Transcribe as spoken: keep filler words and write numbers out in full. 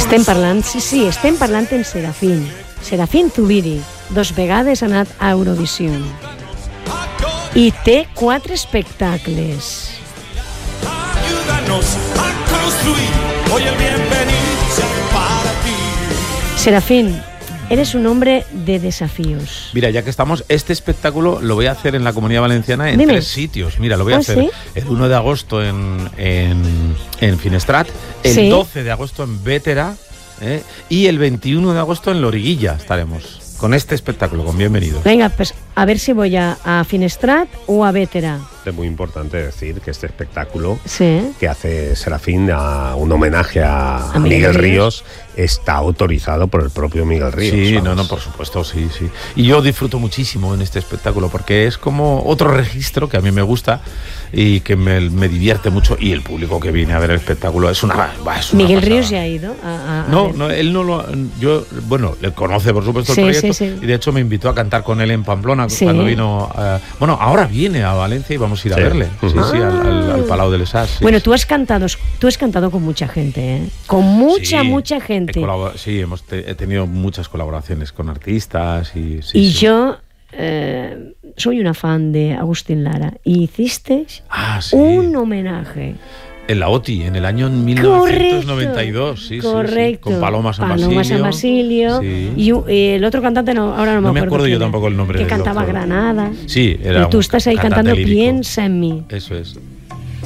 Estem parlant, sí, sí, estem parlant en Serafín. Serafín Zubiri, dos vegades ha anat a Eurovisió. I té quatre espectacles. Serafín, eres un hombre de desafíos. Mira, ya que estamos, este espectáculo lo voy a hacer en la Comunidad Valenciana en Dime. tres sitios. Mira, lo voy a ¿Ah, hacer sí? el uno de agosto en, en, en Finestrat, el Sí. doce de agosto en Bétera, ¿eh? y el veintiuno de agosto en Loriguilla estaremos con este espectáculo, con Bienvenidos. Venga, pues a ver si voy a, a Finestrat o a Bétera. Es muy importante decir que este espectáculo Sí. que hace Serafín, a un homenaje a, A Miguel Miguel Ríos. Ríos, está autorizado por el propio Miguel Ríos. Sí, vamos. no, no, por supuesto, sí, sí. Y yo disfruto muchísimo en este espectáculo porque es como otro registro que a mí me gusta y que me, me divierte mucho. Y el público que viene a ver el espectáculo es una, va, es una Miguel pasada. Ríos ya ha ido a, a- a No, ver. no, él no lo. Yo, bueno, le conoce por supuesto Sí, el proyecto sí, sí. y de hecho me invitó a cantar con él en Pamplona Sí. cuando vino. eh, bueno, ahora viene a Valencia y vamos a ir a Sí. verle. Sí, Ujú. sí, al, al, al Palau de les Arts. Sí, Bueno, sí. tú has cantado, tú has cantado con mucha gente, ¿eh? Con mucha, Sí, mucha he gente. colabor- sí, hemos te- he tenido muchas colaboraciones con artistas y. Sí, y sí. yo eh, soy una fan de Agustín Lara. Y hiciste Ah, sí. un homenaje. En la O T I, en el año mil novecientos noventa y dos, sí, sí, sí, correcto. con Paloma San Paloma Basilio. San Basilio. Sí. Y, u- y el otro cantante, no, ahora no, No me me acuerdo. acuerdo yo quién era, tampoco el nombre Que del cantaba otro. Granada. Sí, era Y tú un estás ahí cantante cantando lírico. Piensa en mí. Eso es.